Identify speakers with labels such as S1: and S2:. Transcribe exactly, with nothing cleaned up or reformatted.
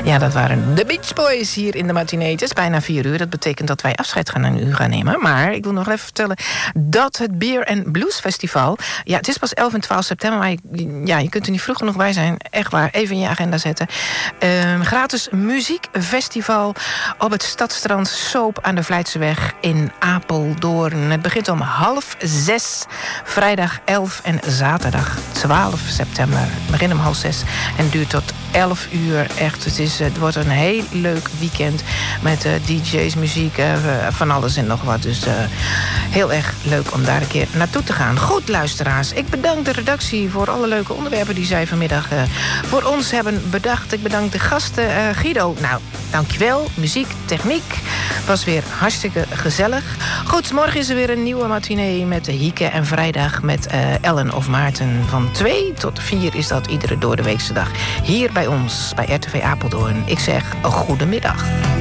S1: Ja, dat waren de Beach Boys hier in de matinee. Het is bijna vier uur. Dat betekent dat wij afscheid gaan aan u gaan nemen. Maar ik wil nog even vertellen dat het Beer and Blues Festival... Ja, het is pas elf en twaalf september, maar je, ja, je kunt er niet vroeg genoeg bij zijn. Echt waar, even in je agenda zetten. Uh, gratis muziekfestival op het Stadstrand Soop aan de Vlijtseweg in Apeldoorn. Het begint om half zes, vrijdag elf en zaterdag twaalf september. Het begint om half zes en duurt tot elf uur. Echt, het, is, het wordt een heel leuk weekend met uh, D J's, muziek, uh, van alles en nog wat. Dus uh, heel erg leuk om daar een keer naartoe te gaan. Goed, luisteraars. Ik bedank de redactie voor alle leuke onderwerpen die zij vanmiddag uh, voor ons hebben bedacht. Ik bedank de gasten. Uh, Guido, nou, dankjewel. Muziek, techniek. Was weer hartstikke gezellig. Goed, morgen is er weer een nieuwe matinee met Hieke en vrijdag met uh, Ellen of Maarten. Van twee tot vier is dat iedere doordeweekse dag. Hier bij ons, bij R T V Apeldoorn. Ik zeg, een goede middag.